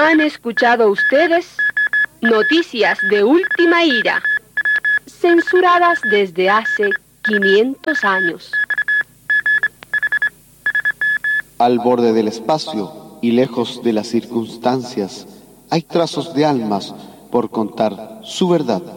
Han escuchado ustedes noticias de última ira, censuradas desde hace 500 años. Al borde del espacio y lejos de las circunstancias, hay trazos de almas por contar su verdad.